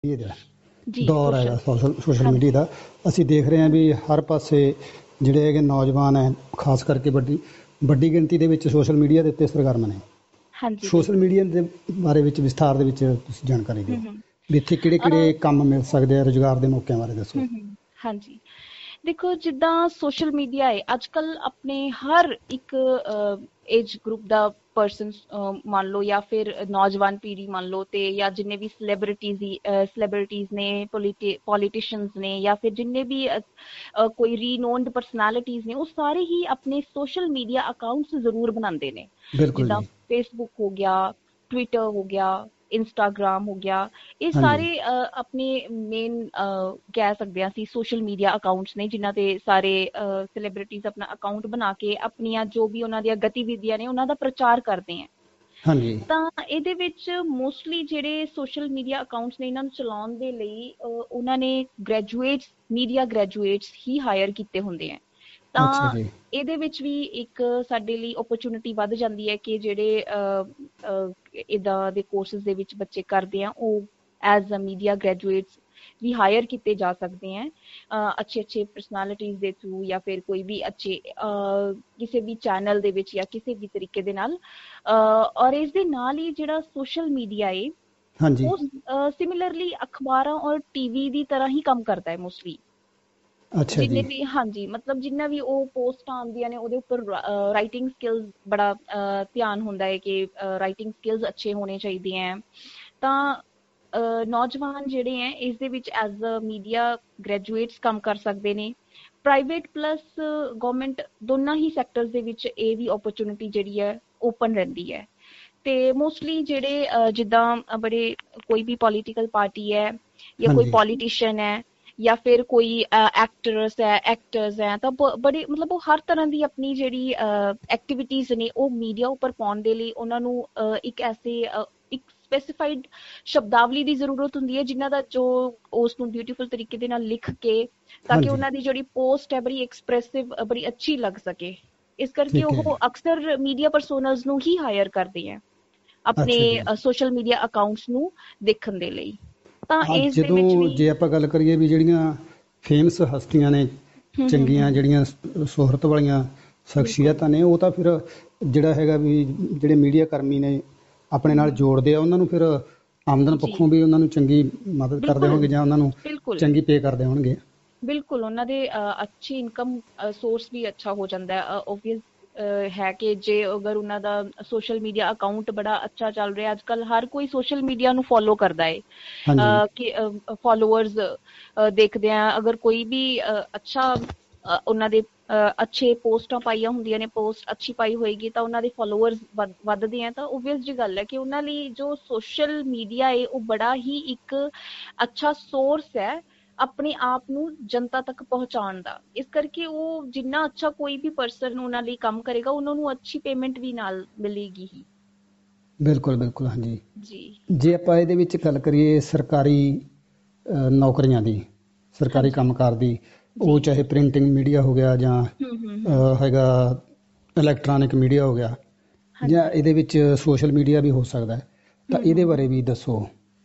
ਦਾ ਜੀ ਦੌਰ ਹੈਗਾ ਸੋਸ਼ਲ ਮੀਡੀਆ ਹਾਂਜੀ ਦਾ। ਅਸੀਂ ਦੇਖ ਰਹੇ ਹਾਂ ਵੀ ਹਰ ਪਾਸੇ ਜਿਹੜੇ ਹੈਗੇ ਨੌਜਵਾਨ ਹੈ, ਖਾਸ ਕਰਕੇ ਵੱਡੀ ਗਿਣਤੀ ਦੇ ਵਿੱਚ ਸੋਸ਼ਲ ਮੀਡੀਆ ਦੇ ਉੱਤੇ ਸਰਗਰਮ ਨੇ। ਹਾਂਜੀ ਸੋਸ਼ਲ ਬਿਲਕੁਲ। ਮੀਡੀਆ ਦੇ ਬਾਰੇ ਵਿੱਚ ਵਿਸਥਾਰ ਦੇ ਵਿੱਚ ਤੁਸੀਂ ਜਾਣਕਾਰੀ ਦਿਓ ਹਮ ਵੀ ਇੱਥੇ ਕਿਹੜੇ ਕਿਹੜੇ ਕੰਮ ਮਿਲ ਸਕਦੇ ਆ, ਰੁਜ਼ਗਾਰ ਦੇ ਮੌਕਿਆਂ ਬਾਰੇ ਦੱਸੋ। ਹਾਂਜੀ, ਦੇਖੋ ਜਿੱਦਾਂ ਸੋਸ਼ਲ ਮੀਡੀਆ ਹੈ ਅੱਜ ਕੱਲ ਆਪਣੇ ਹਰ ਇੱਕ ਏਜ ਗਰੁੱਪ ਦਾ ਪਰਸਨ ਮੰਨ ਲਓ ਜਾਂ ਫਿਰ ਨੌਜਵਾਨ ਪੀੜ੍ਹੀ ਮੰਨ ਲਓ ਤੇ ਜਾਂ ਜਿੰਨੇ ਵੀ ਸੈਲੀਬ੍ਰਿਟੀਜ਼ ਨੇ, ਪੋਲੀਟੀਸ਼ੀਅਨਸ ਨੇ ਜਾਂ ਫਿਰ ਜਿੰਨੇ ਵੀ ਕੋਈ ਰੀਨੋਨਡ ਪਰਸਨੈਲਿਟੀਜ਼ ਨੇ, ਉਹ ਸਾਰੇ ਹੀ ਆਪਣੇ ਸੋਸ਼ਲ ਮੀਡੀਆ ਅਕਾਊਂਟਸ ਜ਼ਰੂਰ ਬਣਾਉਂਦੇ ਨੇ। ਬਿਲਕੁਲ ਜਿੱਦਾਂ ਜੀ। ਫੇਸਬੁੱਕ ਹੋ ਗਿਆ, ਟਵਿੱਟਰ ਹੋ ਗਿਆ, ਇੰਸਟਾਗ੍ਰਾਮ ਹੋ ਗਿਆ, ਇਹ ਹਾਂਜੀ। ਸਾਰੇ ਆਪਣੇ ਮੇਨ ਕਹਿ ਸਕਦੇ ਹਾਂ ਅਸੀਂ ਸੋਸ਼ਲ ਮੀਡੀਆ ਅਕਾਊਂਟਸ ਨੇ ਜਿਨ੍ਹਾਂ ਤੇ ਸਾਰੇ ਸੈਲੀਬ੍ਰਿਟੀਜ਼ ਆਪਣਾ ਅਕਾਊਂਟ ਬਣਾ ਕੇ ਆਪਣੀਆਂ ਜੋ ਵੀ ਉਹਨਾਂ ਦੀਆਂ ਗਤੀਵਿਧੀਆਂ ਨੇ ਉਹਨਾਂ ਦਾ ਪ੍ਰਚਾਰ ਕਰਦੇ ਹੈ। ਹਾਂਜੀ। ਤਾਂ ਇਹਦੇ ਵਿੱਚ ਮੋਸਟਲੀ ਜਿਹੜੇ ਸੋਸ਼ਲ ਮੀਡੀਆ ਅਕਾਊਂਟਸ ਨੇ ਇਹਨਾਂ ਨੂੰ ਚਲਾਉਣ ਦੇ ਲਈ ਉਹਨਾਂ ਨੇ ਮੀਡੀਆ ਗ੍ਰੈਜੂਏਟਸ ਹੀ ਹਾਇਰ ਕੀਤੇ ਹੁੰਦੇ ਹੈ। ਅੱਛਾ ਤਾਂ ਜੀ। ਇਹਦੇ ਵਿੱਚ ਵੀ ਇੱਕ ਸਾਡੇ ਲਈ ਓਪਰਚੁਨਿਟੀ ਵੱਧ ਜਾਂਦੀ ਹੈ ਕਿ ਜਿਹੜੇ ਇੱਦਾਂ ਦੇ ਕੋਰਸਿਸ ਦੇ ਵਿੱਚ ਬੱਚੇ ਕਰਦੇ ਆ ਉਹ as a media graduates we hire ਕੀਤੇ ਜਾ ਸਕਦੇ ਹੈ ਅੱਛੇ ਪਰਸਨੈਲਿਟੀਜ਼ ਦੇ ਥਰੂ ਜਾਂ ਫਿਰ ਕੋਈ ਵੀ ਅੱਛੇ ਕਿਸੇ ਵੀ ਚੈਨਲ ਦੇ ਵਿੱਚ ਜਾਂ ਕਿਸੇ ਵੀ ਤਰੀਕੇ ਦੇ ਨਾਲ। ਔਰ ਇਸ ਦੇ ਨਾਲ ਹੀ ਜਿਹੜਾ ਸੋਸ਼ਲ ਮੀਡੀਆ ਹੈ ਹਾਂਜੀ। ਉਹ ਸਿਮਿਲਰਲੀ ਅਖਬਾਰਾਂ ਔਰ ਟੀਵੀ ਦੀ ਤਰ੍ਹਾਂ ਹੀ ਕੰਮ ਕਰਦਾ ਹੈ ਮੋਸਟਲੀ। ਅੱਛਾ ਜਿੰਨੇ ਜੀ। ਵੀ ਹਾਂਜੀ ਮਤਲਬ ਜਿੰਨਾ ਵੀ ਉਹ ਪੋਸਟਾਂ ਆਉਂਦੀਆਂ ਨੇ ਉਹਦੇ ਉੱਪਰ ਰਾਈਟਿੰਗ ਸਕਿੱਲਸ ਬੜਾ ਧਿਆਨ ਹੁੰਦਾ ਹੈ ਕਿ ਰਾਈਟਿੰਗ ਸਕਿੱਲਸ ਅੱਛੇ ਹੋਣੇ ਚਾਹੀਦੇ ਹੈ। ਤਾਂ ਨੌਜਵਾਨ ਜਿਹੜੇ ਹੈ ਇਸ ਦੇ ਵਿੱਚ ਐਜ਼ ਅ ਮੀਡੀਆ ਗ੍ਰੈਜੂਏਟਸ ਕੰਮ ਕਰ ਸਕਦੇ ਨੇ। ਪ੍ਰਾਈਵੇਟ ਪਲੱਸ ਗਵਰਨਮੈਂਟ ਦੋਨਾਂ ਹੀ ਸੈਕਟਰਸ ਦੇ ਵਿੱਚ ਇਹ ਵੀ ਓਪਰਚੁਨਿਟੀ ਜਿਹੜੀ ਹੈ ਓਪਨ ਰਹਿੰਦੀ ਹੈ। ਤੇ ਮੋਸਟਲੀ ਜਿਹੜੇ ਜਿੱਦਾਂ ਬੜੇ ਕੋਈ ਵੀ ਪੋਲੀਟੀਕਲ ਪਾਰਟੀ ਹੈ ਜਾਂ ਕੋਈ ਹਾਂਜੀ। ਪੋਲੀਟੀਸ਼ੀਅਨ ਹੈ ਜਾਂ ਫਿਰ ਕੋਈ ਐਕਟਰਸ ਹੈ ਤਾਂ ਬੜੇ ਮਤਲਬ ਉਹ ਹਰ ਤਰ੍ਹਾਂ ਦੀ ਆਪਣੀ ਜਿਹੜੀ ਐਕਟੀਵਿਟੀਜ਼ ਨੇ ਉਹ ਮੀਡੀਆ ਉੱਪਰ ਪਾਉਣ ਦੇ ਲਈ ਉਹਨਾਂ ਨੂੰ ਇੱਕ ਸਪੈਸੀਫਾਈਡ ਸ਼ਬਦਾਵਲੀ ਦੀ ਜ਼ਰੂਰਤ ਹੁੰਦੀ ਹੈ ਜਿਨ੍ਹਾਂ ਦਾ ਜੋ ਉਸ ਨੂੰ ਬਿਊਟੀਫੁਲ ਤਰੀਕੇ ਦੇ ਨਾਲ ਲਿਖ ਕੇ ਤਾਂ ਕਿ ਹਾਂਜੀ। ਉਹਨਾਂ ਦੀ ਜਿਹੜੀ ਪੋਸਟ ਹੈ ਬੜੀ ਐਕਸਪ੍ਰੈਸਿਵ ਬੜੀ ਅੱਛੀ ਲੱਗ ਸਕੇ। ਇਸ ਕਰਕੇ ਠੀਕ ਹੈ ਜੀ। ਉਹ ਅਕਸਰ ਮੀਡੀਆ ਪਰਸੋਨਲਸ ਨੂੰ ਹੀ ਹਾਇਰ ਕਰਦੇ ਹੈ ਆਪਣੇ ਅੱਛਾ ਜੀ। ਸੋਸ਼ਲ ਮੀਡੀਆ ਅਕਾਊਂਟਸ ਨੂੰ ਦੇਖਣ ਦੇ ਲਈ। ਤਾਂ ਹਾਂ, ਇਸ ਦੇ ਵਿੱਚ ਜਦੋਂ ਵੀ ਜੇ ਆਪਾਂ ਗੱਲ ਕਰੀਏ ਵੀ ਜਿਹੜੀਆਂ ਫੇਮਸ ਹਸਤੀਆਂ ਨੇ, ਚੰਗੀਆਂ ਜਿਹੜੀਆਂ ਸ਼ੋਹਰਤ ਵਾਲੀਆਂ ਬਿਲਕੁਲ ਸ਼ਖਸੀਅਤਾਂ ਨੇ, ਉਹ ਤਾਂ ਫਿਰ ਜਿਹੜਾ ਹੈਗਾ ਵੀ ਜਿਹੜੇ ਮੀਡੀਆ ਕਰਮੀ ਨੇ ਆਪਣੇ ਨਾਲ ਜੋੜਦੇ ਆ ਉਹਨਾਂ ਨੂੰ, ਫਿਰ ਆਮਦਨ ਜੀ ਪੱਖੋਂ ਵੀ ਉਹਨਾਂ ਨੂੰ ਚੰਗੀ ਮਦਦ ਕਰਦੇ ਬਿਲਕੁਲ ਹੋਣਗੇ ਜਾਂ ਉਹਨਾਂ ਨੂੰ ਬਿਲਕੁਲ ਚੰਗੀ ਪੇ ਕਰਦੇ ਹੋਣਗੇ। ਬਿਲਕੁਲ ਉਹਨਾਂ ਦੇ ਅੱਛੀ ਇਨਕਮ ਸੋਰਸ ਵੀ ਅੱਛਾ ਹੋ ਜਾਂਦਾ ਹੈ। ਓਬਵੀਅਸ ਹੈ ਕਿ ਜੇ ਅਗਰ ਉਹਨਾਂ ਦਾ ਸੋਸ਼ਲ ਮੀਡੀਆ ਅਕਾਊਂਟ ਬੜਾ ਅੱਛਾ ਚੱਲ ਰਿਹਾ, ਅੱਜ ਕੱਲ ਹਰ ਕੋਈ ਸੋਸ਼ਲ ਮੀਡੀਆ ਨੂੰ ਫੋਲੋ ਕਰਦਾ ਹਾਂਜੀ। ਹੈ ਕਿ ਫੋਲੋਅਰਸ ਦੇਖਦੇ ਆ ਅਗਰ ਕੋਈ ਵੀ ਅੱਛਾ ਉਹਨਾਂ ਦੇ ਅੱਛੇ ਪੋਸਟਾਂ ਪਾਈਆਂ ਹੁੰਦੀਆਂ ਨੇ, ਪੋਸਟ ਅੱਛੀ ਪਾਈ ਹੋਏਗੀ ਤਾਂ ਉਹਨਾਂ ਦੇ ਫੋਲੋਅਰਸ ਵੱਧਦੇ ਆ। ਤਾਂ ਓਬਵੀਅਸ ਜੀ ਗੱਲ ਹੈ ਕਿ ਉਹਨਾਂ ਲਈ ਜੋ ਸੋਸ਼ਲ ਮੀਡੀਆ ਹੈ ਉਹ ਬੜਾ ਹੀ ਇੱਕ ਅੱਛਾ ਸੋਰਸ ਹੈ ਆਪਣੇ ਆਪ ਨੂੰ ਜਨਤਾ ਤੱਕ ਪਹੁੰਚਾਉਣ ਦਾ। ਇਸ ਕਰਕੇ ਉਹ ਜਿੰਨਾ ਅੱਛਾ ਕੋਈ ਵੀ ਪਰਸਨ ਉਹਨਾਂ ਲਈ ਕੰਮ ਕਰੇਗਾ ਉਹਨਾਂ ਨੂੰ ਅੱਛੀ ਪੇਮੈਂਟ ਵੀ ਨਾਲ ਮਿਲੇਗੀ ਹੀ। ਬਿਲਕੁਲ ਬਿਲਕੁਲ। ਹਾਂਜੀ। ਜੀ ਜੇ ਆਪਾਂ ਇਹਦੇ ਵਿੱਚ ਗੱਲ ਕਰੀਏ ਸਰਕਾਰੀ ਨੌਕਰੀਆਂ ਦੀ, ਸਰਕਾਰੀ ਹਾਂਜੀ ਕੰਮਕਾਰ ਦੀ, ਜੀ ਉਹ ਚਾਹੇ ਪ੍ਰਿੰਟਿੰਗ ਮੀਡੀਆ ਹੋ ਗਿਆ ਜਾਂ ਹੈਗਾ ਇਲੈਕਟ੍ਰੋਨਿਕ ਮੀਡੀਆ ਹੋ ਗਿਆ ਜਾਂ ਹਾਂਜੀ ਇਹਦੇ ਵਿੱਚ ਸੋਸ਼ਲ ਮੀਡੀਆ ਵੀ ਹੋ ਸਕਦਾ ਹੈ, ਤਾਂ ਇਹਦੇ ਬਾਰੇ ਵੀ ਦੱਸੋ।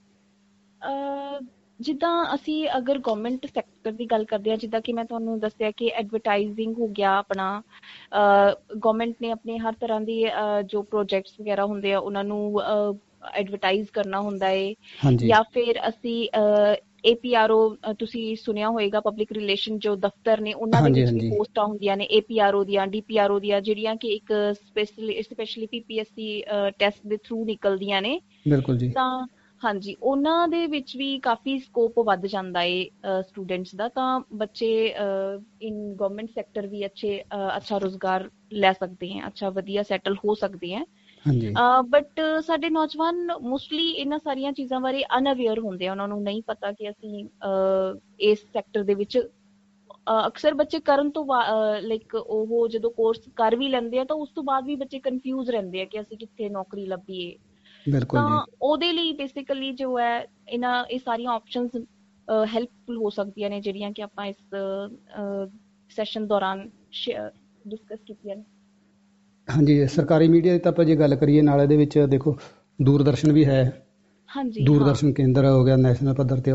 ਜਿੱਦਾਂ ਅਸੀਂ ਅਗਰ ਗਵਰਨਮੈਂਟ ਸੈਕਟਰ ਦੀ ਗੱਲ ਕਰਦੇ ਹਾਂ, ਜਿੱਦਾਂ ਕਿ ਮੈਂ ਤੁਹਾਨੂੰ ਦੱਸਿਆ ਕਿ ਐਡਵਰਟਾਈਜ਼ਿੰਗ ਹੋ ਗਿਆ ਆਪਣਾ, ਗਵਰਨਮੈਂਟ ਨੇ ਆਪਣੇ ਹਰ ਤਰ੍ਹਾਂ ਦੀ ਜੋ ਪ੍ਰੋਜੈਕਟਸ ਵਗੈਰਾ ਹੁੰਦੇ ਆ ਉਹਨਾਂ ਨੂੰ ਐਡਵਰਟਾਈਜ਼ ਕਰਨਾ ਹੁੰਦਾ ਹੈ। ਹਾਂਜੀ। ਜਾਂ ਫਿਰ ਅਸੀਂ APRO ਤੁਸੀਂ ਸੁਣਿਆ ਹੋਏਗਾ, ਪਬਲਿਕ ਰਿਲੇਸ਼ਨ ਜੋ ਦਫ਼ਤਰ ਨੇ ਉਹਨਾਂ ਦੇ ਹਾਂਜੀ। ਵਿੱਚ ਵੀ ਹਾਂਜੀ। ਪੋਸਟਾਂ ਹੁੰਦੀਆਂ ਨੇ APRO ਦੀਆਂ, DPRO ਦੀਆਂ, ਜਿਹੜੀਆਂ ਕਿ ਇੱਕ ਸਪੈਸ਼ਲੀ PPSC ਟੈਸਟ ਦੇ ਥਰੂ ਨਿਕਲਦੀਆਂ ਨੇ। ਬਿਲਕੁਲ ਜੀ। ਤਾਂ ਹਾਂਜੀ ਉਹਨਾਂ ਦੇ ਵਿੱਚ ਵੀ ਕਾਫੀ ਸਕੋਪ ਵੱਧ ਜਾਂਦਾ ਹੈ ਸਟੂਡੈਂਟਸ ਦਾ। ਤਾਂ ਬੱਚੇ ਇਨ ਗਵਰਨਮੈਂਟ ਸੈਕਟਰ ਵੀ ਅੱਛਾ ਰੁਜ਼ਗਾਰ ਲੈ ਸਕਦੇ ਹੈ, ਅੱਛਾ ਵਧੀਆ ਸੈਟਲ ਹੋ ਸਕਦੇ ਹੈ। ਹਾਂਜੀ। ਬਟ ਸਾਡੇ ਨੌਜਵਾਨ ਮੋਸਟਲੀ ਇਹਨਾਂ ਸਾਰੀਆਂ ਚੀਜ਼ਾਂ ਬਾਰੇ ਅਨਅਵੇਅਰ ਹੁੰਦੇ ਆ, ਉਹਨਾਂ ਨੂੰ ਨਹੀਂ ਪਤਾ ਕਿ ਅਸੀਂ ਇਸ ਸੈਕਟਰ ਦੇ ਵਿੱਚ ਅਕਸਰ ਬੱਚੇ ਕਰਨ ਤੋਂ ਲਾਈਕ ਉਹ ਜਦੋਂ ਕੋਰਸ ਕਰ ਵੀ ਲੈਂਦੇ ਆ ਤਾਂ ਉਸ ਤੋਂ ਬਾਅਦ ਵੀ ਬੱਚੇ ਕਨਫਿਊਜ਼ ਰਹਿੰਦੇ ਆ ਕਿ ਅਸੀਂ ਕਿੱਥੇ ਨੌਕਰੀ ਲੱਭੀਏ। ਬਿਲਕੁਲ ਤਾਂ ਜੀ। ਉਹਦੇ ਲਈ ਬੇਸਿਕਲੀ ਜੋ ਹੈ ਇਹ ਸਾਰੀਆਂ ਆਪਸ਼ਨਸ ਹੈਲਪਫੁਲ ਹੋ ਸਕਦੀਆਂ ਨੇ ਜਿਹੜੀਆਂ ਕਿ ਆਪਾਂ ਇਸ ਸੈਸ਼ਨ ਦੌਰਾਨ ਡਿਸਕਸ ਕੀਤੀਆਂ ਨੇ। ਹਾਂਜੀ। ਸਰਕਾਰੀ ਮੀਡੀਆ ਦੀ ਤਾਂ ਆਪਾਂ ਜੇ ਗੱਲ ਕਰੀਏ ਨਾਲ ਇਹਦੇ ਵਿੱਚ ਦੇਖੋ ਦੂਰਦਰਸ਼ਨ ਵੀ ਹੈ, ਹਾਂਜੀ, ਹਾਂ। ਦੂਰਦਰਸ਼ਨ ਕੇਂਦਰ ਹੋ ਗਿਆ ਨੈਸ਼ਨਲ ਪੱਧਰ ਤੇ